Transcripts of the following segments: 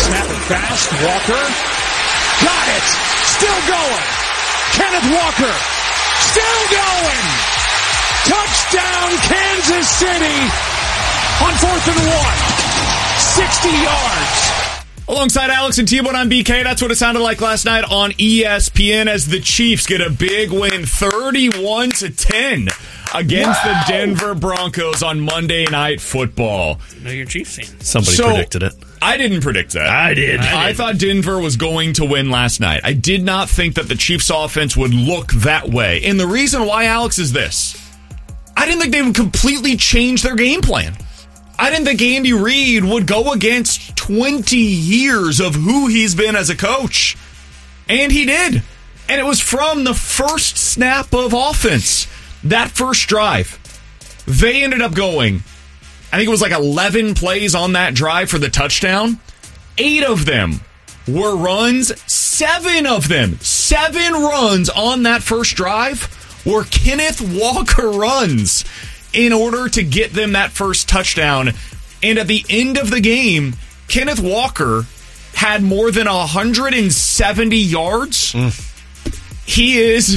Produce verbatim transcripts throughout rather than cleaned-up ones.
Snap it fast. Walker. Got it. Still going. Kenneth Walker. Still going. Touchdown, Kansas City on fourth and one. sixty yards. Alongside Alex and T-Bone on B K, that's what it sounded like last night on E S P N as the Chiefs get a big win, thirty-one to ten against wow. the Denver Broncos on Monday Night Football. No, you're Chiefs fan. Somebody so, predicted it. I didn't predict that. I did. I, I I did. thought Denver was going to win last night. I did not think that the Chiefs offense would look that way. And the reason why, Alex, is this. I didn't think they would completely change their game plan. I didn't think Andy Reid would go against twenty years of who he's been as a coach. And he did. And it was from the first snap of offense. That first drive. They ended up going, I think it was like eleven plays on that drive for the touchdown. Eight of them were runs. Seven of them, seven runs on that first drive were Kenneth Walker runs in order to get them that first touchdown. And at the end of the game, Kenneth Walker had more than one hundred seventy yards. Mm. He is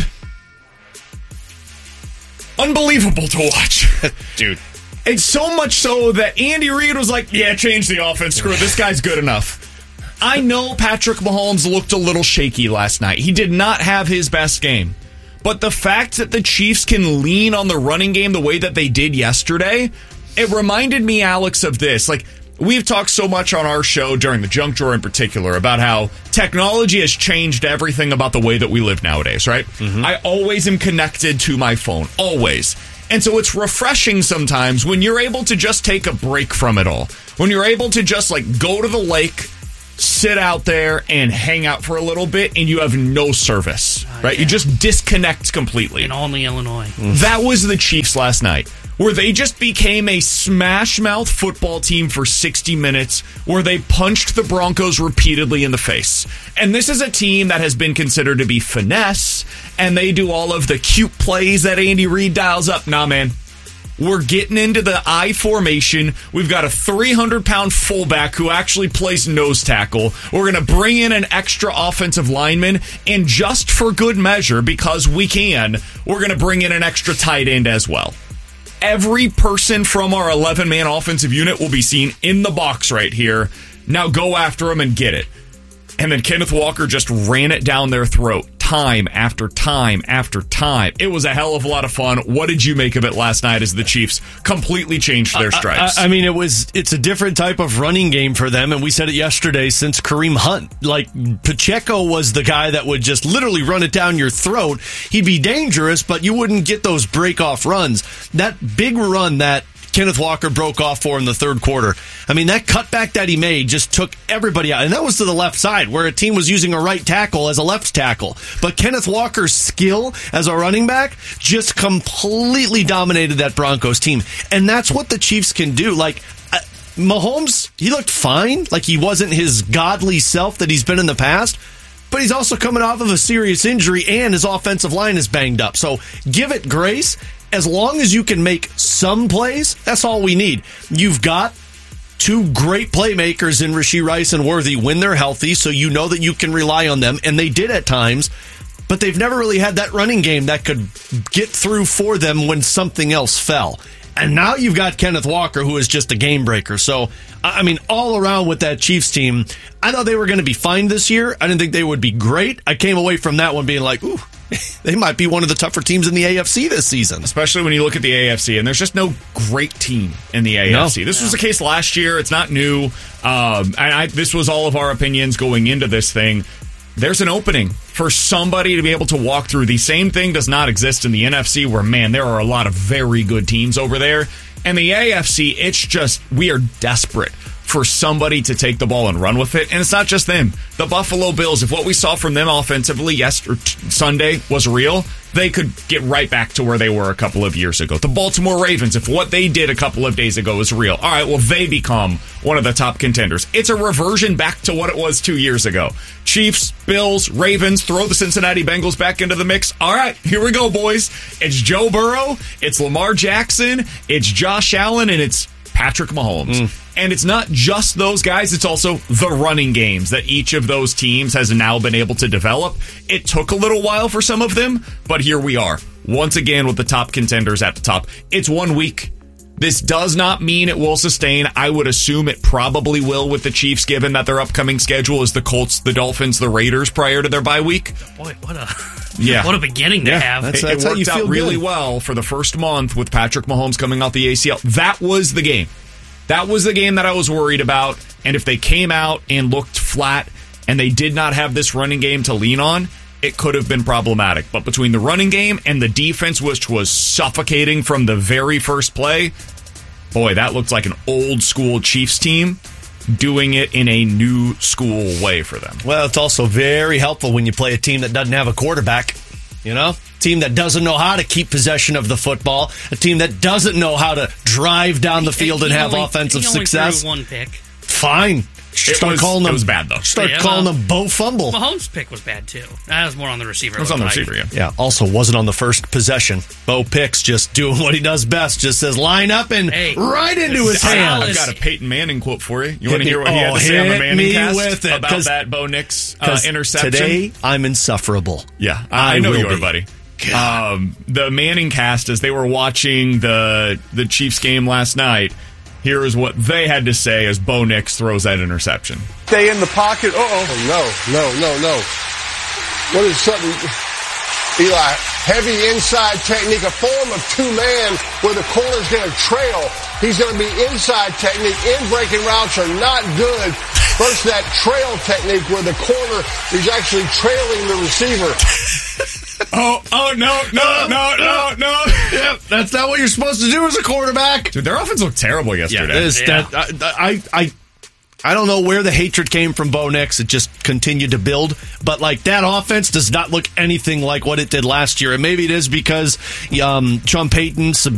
unbelievable to watch. Dude. It's so much so that Andy Reid was like, yeah, change the offense. Screw it. This guy's good enough. I know Patrick Mahomes looked a little shaky last night. He did not have his best game. But the fact that the Chiefs can lean on the running game the way that they did yesterday, it reminded me, Alex, of this. Like, we've talked so much on our show during the junk drawer in particular about how technology has changed everything about the way that we live nowadays, right? Mm-hmm. I always am connected to my phone. Always. And so it's refreshing sometimes when you're able to just take a break from it all. When you're able to just, like, go to the lake, sit out there and hang out for a little bit, and you have no service, uh, right? Yeah. You just disconnect completely. In Olney, Illinois. That was the Chiefs last night, where they just became a smash-mouth football team for sixty minutes, where they punched the Broncos repeatedly in the face. And this is a team that has been considered to be finesse, and they do all of the cute plays that Andy Reid dials up. Nah, man. We're getting into the I formation. We've got a three hundred pound fullback who actually plays nose tackle. We're going to bring in an extra offensive lineman. And just for good measure, because we can, we're going to bring in an extra tight end as well. Every person from our eleven man offensive unit will be seen in the box right here. Now go after him and get it. And then Kenneth Walker just ran it down their throat. Time after time after time. It was a hell of a lot of fun. What did you make of it last night as the Chiefs completely changed their stripes? I, I, I mean, it was it's a different type of running game for them, and we said it yesterday since Kareem Hunt. Like, Pacheco was the guy that would just literally run it down your throat. He'd be dangerous, but you wouldn't get those break-off runs. That big run that Kenneth Walker broke off for in the third quarter. I mean, that cutback that he made just took everybody out. And that was to the left side, where a team was using a right tackle as a left tackle. But Kenneth Walker's skill as a running back just completely dominated that Broncos team. And that's what the Chiefs can do. Like, uh, Mahomes, he looked fine. Like, he wasn't his godly self that he's been in the past. But he's also coming off of a serious injury, and his offensive line is banged up. So give it grace. As long as you can make some plays, that's all we need. You've got two great playmakers in Rashee Rice and Worthy when they're healthy, so you know that you can rely on them, and they did at times, but they've never really had that running game that could get through for them when something else fell. And now you've got Kenneth Walker, who is just a game breaker. So, I mean, all around with that Chiefs team, I thought they were going to be fine this year. I didn't think they would be great. I came away from that one being like, ooh, they might be one of the tougher teams in the A F C this season. Especially when you look at the A F C, and there's just no great team in the A F C. No. This was the case last year. It's not new. Um, and I, this was all of our opinions going into this thing. There's an opening for somebody to be able to walk through. The same thing does not exist in the N F C, where, man, there are a lot of very good teams over there. And the A F C, it's just, we are desperate for somebody to take the ball and run with it. And it's not just them. The Buffalo Bills, if what we saw from them offensively yesterday, Sunday was real, they could get right back to where they were a couple of years ago. The Baltimore Ravens, if what they did a couple of days ago is real, all right, well, they become one of the top contenders. It's a reversion back to what it was two years ago. Chiefs, Bills, Ravens, throw the Cincinnati Bengals back into the mix. All right, here we go, boys. It's Joe Burrow, it's Lamar Jackson, it's Josh Allen, and it's Patrick Mahomes. Mm. And it's not just those guys, it's also the running games that each of those teams has now been able to develop. It took a little while for some of them, but here we are, once again with the top contenders at the top. It's one week. This does not mean it will sustain. I would assume it probably will with the Chiefs, given that their upcoming schedule is the Colts, the Dolphins, the Raiders prior to their bye week. Boy, what a yeah. what a beginning to yeah, have. That's, that's it, it worked out really good. well for the first month with Patrick Mahomes coming out the A C L. That was the game. That was the game that I was worried about. And if they came out and looked flat and they did not have this running game to lean on, it could have been problematic. But between the running game and the defense, which was suffocating from the very first play, boy, that looked like an old school Chiefs team doing it in a new school way for them. Well, it's also very helpful when you play a team that doesn't have a quarterback, you know? A team that doesn't know how to keep possession of the football, a team that doesn't know how to drive down the field and, and have only, offensive he only success. Threw one pick. Fine. It Start was, calling them, it was bad, though. Start yeah, calling well, them Bo Fumble. Mahomes' pick was bad, too. That was more on the receiver. It was on the like. receiver, yeah. Yeah, also wasn't on the first possession. Bo Picks just doing what he does best, just says line up and hey, right into his hand. I've got a Peyton Manning quote for you. You want to hear what oh, he had to say on the Manning cast with it, about that Bo Nix uh, interception? Today, I'm insufferable. Yeah, I, I know you are, be. buddy. Um, the Manning cast, as they were watching the the Chiefs game last night, here is what they had to say as Bo Nix throws that interception. Stay in the pocket. Uh-oh. Oh, no, no, no, no. What is something, Eli? Heavy inside technique, a form of two-man where the corner's going to trail. He's going to be inside technique. In-breaking routes are not good. Versus that trail technique where the corner is actually trailing the receiver. Oh, oh, no, no, no, no, no. Yep, that's not what you're supposed to do as a quarterback. Dude, their offense looked terrible yesterday. Yeah, this, yeah. That, I, I, I don't know where the hatred came from Bo Nix. It just continued to build. But, like, that offense does not look anything like what it did last year. And maybe it is because um, Sean Payton